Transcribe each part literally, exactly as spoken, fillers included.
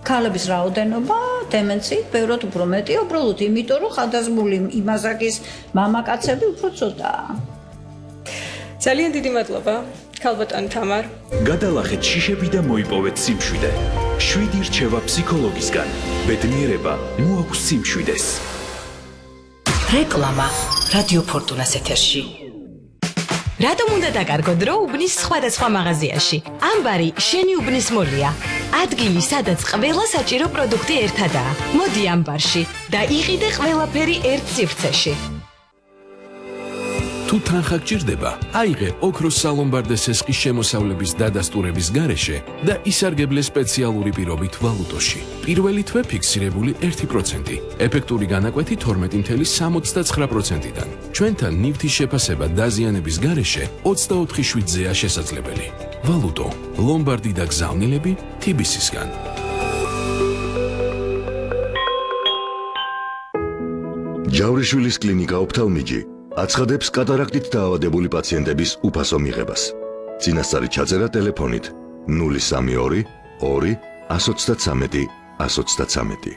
ქალების რაოდენობა დემენციით ბევრად უფრო მეტია, უბრალოდ იმიტომ, რომ ხადაზმული იმაზაკის მამაკაცები უფრო ცოტაა. ძალიან დიდი მადლობა, ქალბატონი თამარ. გადალახეთ შიშები და მოიპოვეთ სიმშვიდე. შვიდი რჩევა ფსიქოლოგისგან. ბედნიერება მოაქვს სიმშვიდეს. რეკლამა რადიო ფორტუნას ეთერში. რატომ უნდა დაკარგო დრო უბნის სხვადასხვა მაღაზიაში? ამბარი შენი უბნის მოლია. ადგილი, სადაც ყველა საჭირო პროდუქტი ერთადაა. მოდი ამბარში და იყიდე ყველაფერი ერთ სივრცეში. თუ თანხა გჭირდება, აიღე ოქროს სალომბარდე სესხის შემოსავლების დადასტურების გარეშე და ისარგებლე სპეციალური პირობით ვალუტოში. პირველი თვე ფიქსირებული ერთი პროცენტი, ეფექტური განაკვეთი თორმეტი წუთი სამოცდაცხრა პროცენტიდან. ჩვენთან ნივთის შეფასება დაზიანების გარეშე ოცდაოთხი შვიდზეა შესაძლებელი. ვალუტო, ლომბარდი და გზავნილები თი ბი სისგან. ჯავრიშვილის კლინიკა ოფთალმიჯი აცხადებს კატარაქტით დაავადებული პაციენტების უფასო მიღებას. წინასწარი ჩაწერა ტელეფონით ნული სამი ორი ორი ათს ოცდათვრამეტი ათს ოცდათვრამეტი.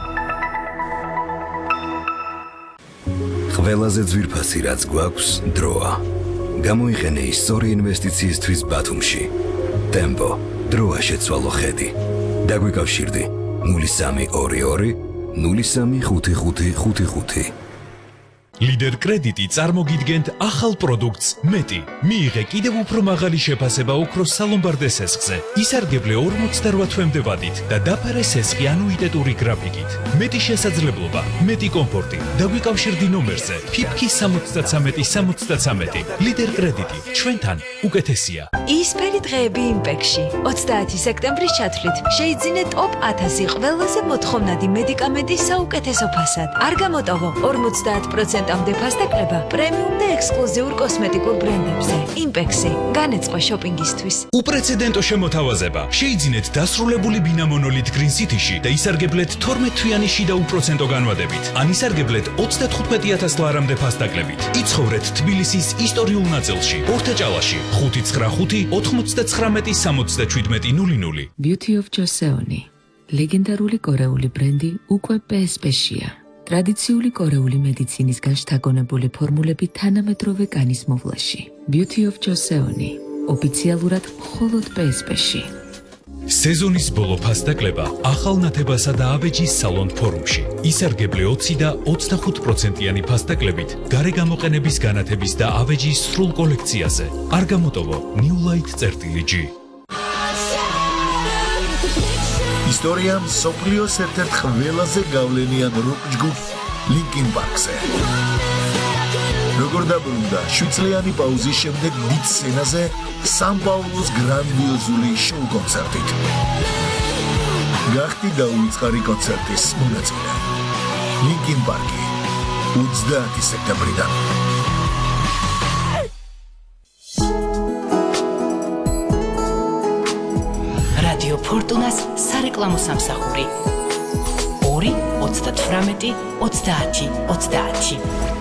ყველაზე ძვირფასი რაც გვაქვს დროა. გამოიყენე ის სწორი ინვესტიციისთვის ბათუმში. ტემპო, დროა შეცვალო ხედი. დაგვიკავშირდი ნული სამი ორი ორი ნული სამი ხუთი ხუთი ხუთი ხუთი. ლიდერ კრედიტი წარმოგიდგენთ ახალ პროდუქტს მეტი. მიიღე კიდევ უფრო მაღალი შეფასება ოქროს სალომბარდე სესხზე. ისარგებლე ორმოცდარვა თვემდე ვადით და დაფარე სესხი ანუიტეტური გრაფიკით. მეტი შესაძლებლობა, მეტი კომფორტი. დაგვიკავშირდი ნომერზე ფიფქი სამოცდათვრამეტი სამოცდათვრამეტი. ლიდერ კრედიტი ჩვენთან უკეთესია. ისფერი დღეები იმპექში. ოცდაათი სექტემბრის ჩათვლით შეიძინე ტოპ ათასი ყველაზე მოთხოვნადი მედიკამენტის საუკეთესო ფასად. არ გამოტოვო ორმოცდაათ პროცენტი ამდე ფასდაკლება პრემიუმ და ექსკლუზიურ კოსმეტიკურ ბრენდებზე. იმპექსი განეწყო შოპინგისთვის. უპრეცედენტო შემოთავაზება. შეიძინეთ დასრულებული ბინა მონოლით გრინ სიტიში და ისარგებლეთ თორმეტ თვიანი შიდა უპროცენტო განვადებით. ან ისარგებლეთ ოცდათხუთმეტი ათას ლარამდე ფასდაკლებით. იცხოვრეთ თბილისის ისტორიულ ნაწილში, ორთაჭალაში, ხუთი ცხრა ხუთი ოთხმოცდათვრამეტი სამოცდაჩვიდმეტი ნული ნული. Beauty of Joseon. ლეგენდარული კორეული ბრენდი უკვე პი ეს პი-შია. ტრადიციული კორეული მედიცინისგან შთაგონებული ფორმულები თანამედროვე კანის მოვლაში. Beauty of Joseon. ოფიციალურად მხოლოდ პი ეს პი-ში. სეზონის ბოლო ფასდაკლება ახალ ნათებასა და აბეჯის სალონ ფორუმში. ისარგებლე ოცი და ოცდახუთ პროცენტიანი ფასდაკლებით გარე გამოყენების განათების და აბეჯის სრულ კოლექციაზე. არ გამოტოვო New Light წერტილი G. ისტორია მსოფლიოს ერთ-ერთ ყველაზე გავლენიან როკ ჯგუფ ლინკინ პარკზე. როგორ დაბრუნდა შვიდწლიანი პაუზის შემდეგ დიდ სცენაზე სან-პაულოს გრანდიოზული შოუ კონცერტით. გახდი დაუვიწყარი კონცერტის მონაწილე. ლინკინ პარკი ოცდაათი სექტემბრიდან. რადიო ფორტუნას სარეკლამო სამსახური ორი ოცდათვრამეტი ოცდაათი ოცდაათი.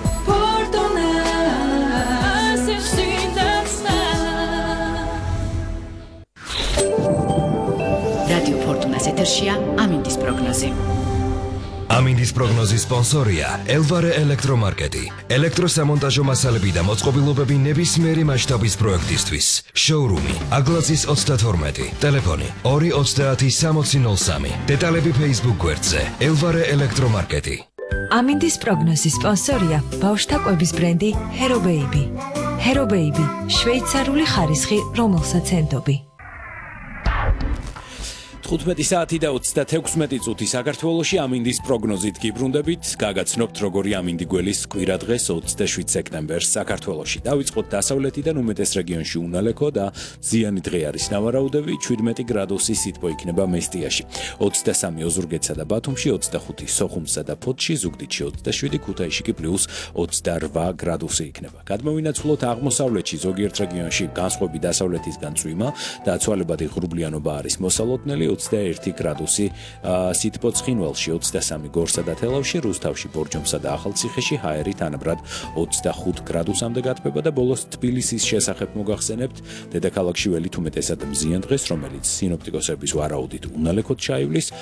რადიო ფორტუნას ეთერშია ამინდის პროგნოზი. ამინდის პროგნოზის სპონსორია ელვარე ელექტრომარკეტი. ელექტროსამონტაჟო მასალები და მოწყობილობები ნებისმიერი მასშტაბის პროექტისთვის. შოურუმი აგლაძის ოცდათორმეტი. ტელეფონი ორი ოცდაათი სამოცი ნული სამი. დეტალები Facebook გვერდზე ელვარე ელექტრომარკეტი. ამინდის პროგნოზის სპონსორია ბავშვთა კვების ბრენდი Hero Baby. Hero Baby შვეიცარიული ხარისხი, რომელსაც ენდობი. თხუთმეტი საათი და ოცდათექვსმეტი წუთი საქართველოში ამინდის პროგნოზით გიბრუნდებით. გაგაცნობთ როგორი ამინდი გველის კვირა დღეს ოცდაშვიდ სექტემბერს საქართველოში. დავიწყოთ დასავლეთიდან, უმეტეს რეგიონში უნალექო და ზიანი დღე არის ნავარაუდები. შვიდმეტი გრადუსი სითბო იქნება მესტიაში. ოცდასამი ოზურგეთსა და ბათუმში, ოცდახუთი სოხუმსა და ფოთში, ზუგდიდში ოცდაშვიდი, ქუთაისში კი პლუს ოცდარვა გრადუსი იქნება. გადმოვინაცვლოთ აღმოსავლეთში ზოგიერთ რეგიონში განსხვავებით დასავლეთისგან წვიმა და ცვალებადი ღრუბლიანობა არის მოსალოდნელი. ოცდაერთი გრადუსი სითბო ცხინვალში, ოცდასამი გორსა და თელავში, რუსთავში, ბორჯომსა და ახალციხეში, ჰაერი თანაბრად ოცდახუთ გრადუსამდე გათბება და ბოლოს თბილისის შესახებ მოგახსენებთ. დედაქალაქში ველით უმეტესად მზიან დღეს, რომელიც სინოპტიკოსების ვარაუდით უნალექოდ ჩაივლის.